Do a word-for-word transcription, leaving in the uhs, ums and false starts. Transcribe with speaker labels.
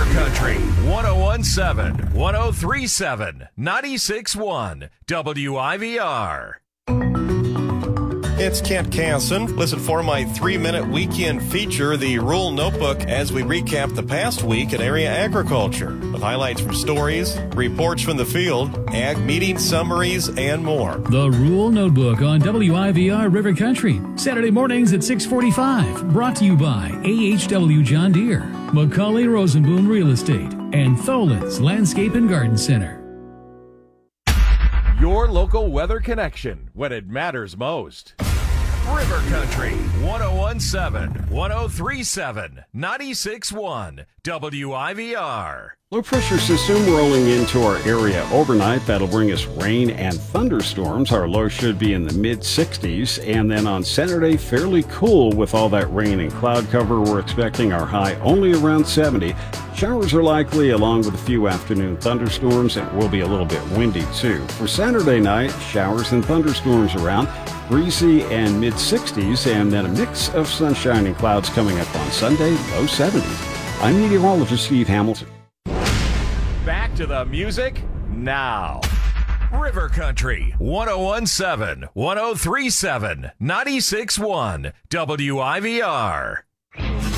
Speaker 1: River Country, one oh one point seven, one oh three point seven, ninety-six point one, W I V R.
Speaker 2: It's Kent Casson. Listen for my three-minute weekend feature, The Rural Notebook, as we recap the past week in area agriculture, with highlights from stories, reports from the field, ag meeting summaries, and more.
Speaker 3: The Rural Notebook on W I V R River Country, Saturday mornings at six forty-five. Brought to you by A H W John Deere, Macaulay Rosenboom Real Estate, and Tholin's Landscape and Garden Center.
Speaker 1: Your local weather connection when it matters most. River Country, one oh one point seven, one oh three point seven, ninety-six point one, W I V R.
Speaker 4: Low pressure system rolling into our area overnight. That'll bring us rain and thunderstorms. Our low should be in the mid sixties. And then on Saturday, fairly cool with all that rain and cloud cover. We're expecting our high only around seventy. Showers are likely along with a few afternoon thunderstorms. It will be a little bit windy too. For Saturday night, showers and thunderstorms around. Breezy and mid sixties. And then a mix of sunshine and clouds coming up on Sunday, low seventies. I'm meteorologist Steve Hamilton.
Speaker 1: Back to the music now. River Country, one oh one point seven, one oh three point seven, ninety-six point one, W I V R.